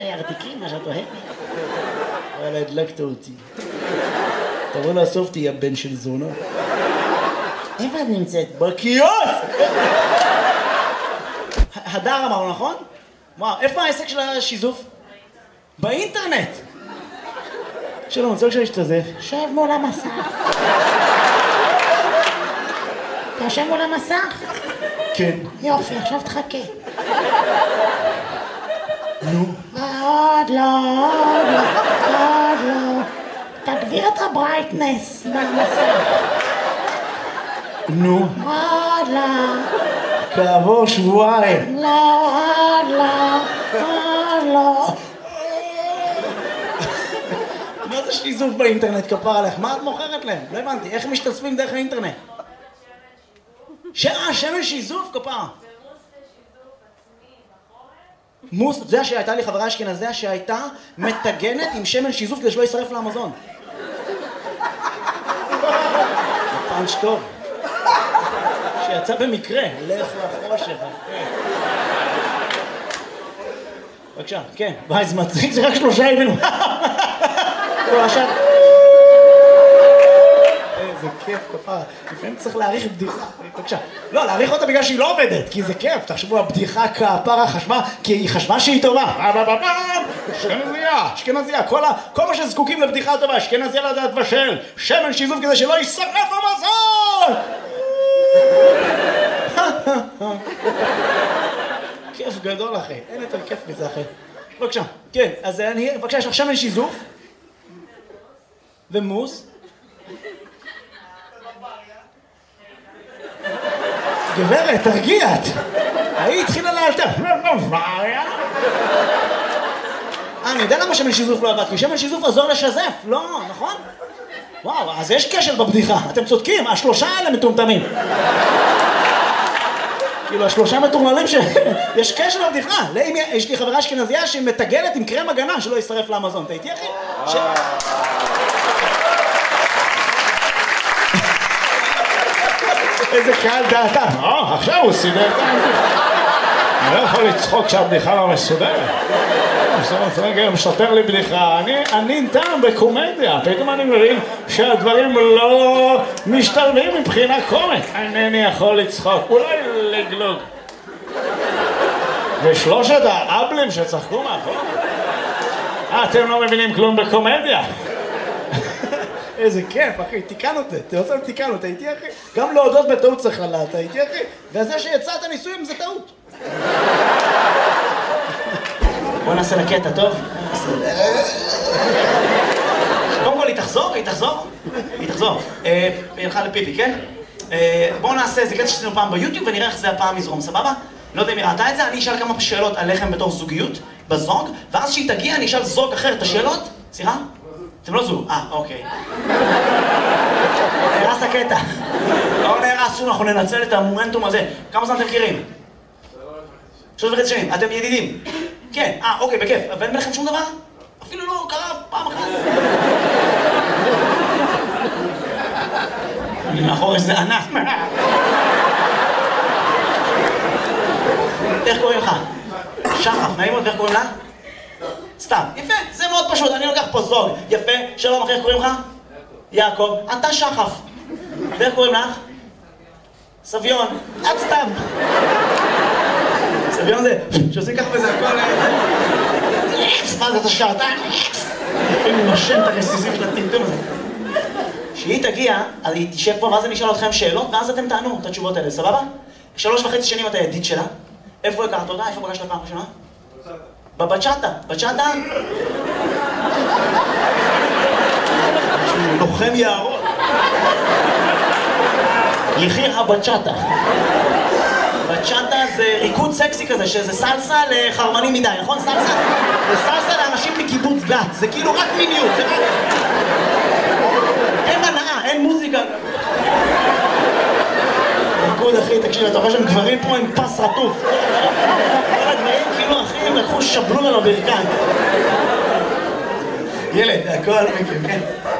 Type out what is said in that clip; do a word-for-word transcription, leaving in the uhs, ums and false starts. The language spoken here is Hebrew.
ארתיקים, מה שאת אוהבת? וואלה, הדלקת אותי. תבוא לאסוף אותי, הבן של זונה. איפה את נמצאת? בקיוסק! הדר אמרנו, נכון? וואו, איפה העסק של השיזוף? באינטרנט! שלום, אני רוצה כשאני אשתזף. שב מול המסך. אתה יושב מול המסך? כן. יופי, עכשיו תחכה. נו. עוד לא, עוד לא, עוד לא. תגביר את הברייטנס במסך. נו. עוד לא. כעבור שבועיים. לא, עוד לא, עוד לא. מה זה שיזוף באינטרנט, כפר עליך? מה את מוכרת להם? לא הבנתי, איך משתתפים דרך האינטרנט? שעה, שמן שיזוף, כפר. מוס, זה שהייתה לי חברה אשכנזיה שהייתה מטגנת עם שמן שיזוף כדי שלא ישרף לאמזון. פאנץ' טוב. שיצא במקרה, לך לחושך. בבקשה, כן. וואי, זה מצחיק, זה רק שלושה ימינו. עכשיו... איזה כיף, כפרה. לפעמים צריך להעריך בדיחה. בבקשה. לא, להעריך אותה בגלל שהיא לא עובדת, כי זה כיף. תחשבו, הבדיחה כפרה חשבה, כי היא חשבה שהיא טובה. אשכנזיה, אשכנזיה. כל מה שזקוקים לבדיחה טובה, אשכנזיה לדעת בשל. שמן שיזוף כדי שלא ישרף המזון! כיף גדול, אחי. אין יותר כיף מזה, אחי. בבקשה. כן, אז אני... בבקשה, יש לך שמן שיזוף. ומוס. גברת, תרגיעת. היא התחילה לאלתר. בוואריה? אה, אני יודע למה שמן שיזוף לא עבד, כי שמן שיזוף עזור לשזף, לא, נכון? וואו, אז יש קשר בבדיחה, אתם צודקים, השלושה האלה מטומטמים. כאילו, השלושה מטורללים ש... יש קשר בבדיחה. יש לי חברה אשכנזיה שמטגלת עם קרם הגנה שלא ישרף לאמזון. אתה איתי, אחי? איזה קהל דעתה. אה, עכשיו הוא סידר את הבדיחה. אני לא יכול לצחוק שהבדיחה לא מסודרת. בסוף רגע משתר לי בדיחה. אני טעם בקומדיה. פתאום אני מבין שהדברים לא משתלבים מבחינה קומית. אינני יכול לצחוק. אולי לגלוג. ושלושת האבלים שצחקו מאחור. אתם לא מבינים כלום בקומדיה. איזה כיף, אחי, תיקן אותי, תרצה תיקן אותי, הייתי אחי, גם להודות בטעות צריך ללעת, הייתי אחי, וזה שיצאת ניסויים זה טעות. בוא נעשה לקטע, טוב? קודם כל, היא תחזור, היא תחזור, היא תחזור, היא הלכה לפיפי, כן? בואו נעשה, זה קטע שעשינו פעם ביוטיוב ונראה איך זה הפעם יזרום, סבבה? לא יודע אם היא ראתה את זה, אני אשאל כמה שאלות עליכם בתור זוגיות, בזוג, ואז שהיא תגיע אני אשאל זוג אחר את השאלות, סליחה? אתם לא זוג, אה, אוקיי. נהרס הקטע. לא נהרס, שוב, אנחנו ננצל את המומנטום הזה. כמה זמן אתם מכירים? שלוש וחצי שנים. אתם ידידים? כן, אה, אוקיי, בכיף. ואין ביניכם שום דבר? אפילו לא קרה פעם אחת. אני מאחור איזה ענק. איך קוראים לך? שחף, נעים עוד, ואיך קוראים לה? סתם, יפה, זה מאוד פשוט, אני לוקח פה זוג, יפה, שלום, אחי, איך קוראים לך? יעקב, אתה שחף. ואיך קוראים לך? סביון, את סתם. סביון זה, שעושים ככה וזה הכל... מה זה, אתה שעתיים? אני נושם את הרסיסים של הטמטום הזה. כשהיא תגיע, אז היא תשב פה, ואז אני אשאל אתכם שאלות, ואז אתם תענו את התשובות האלה, סבבה? שלוש וחצי שנים אתה ידיד שלה. איפה הכרת אותה? איפה פגשת פעם ראשונה? בבצ'אטה, בצ'אטה? שהוא לוחם יערות. יחיר הבצ'אטה. בצ'אטה זה ריקוד סקסי כזה, שזה סלסה לחרמנים מדי, נכון? סלסה? זה סלסה לאנשים מקיבוץ גת, זה כאילו רק מיניות, זה רק... אין הנאה, אין מוזיקה. ריקוד, אחי, תקשיב, אתה רואה שהם גברים פה עם פס רטוף. כל הדברים כאילו, אחי, הם לקחו שבלו לנו ברכיים. ילד, הכל מכם, כן?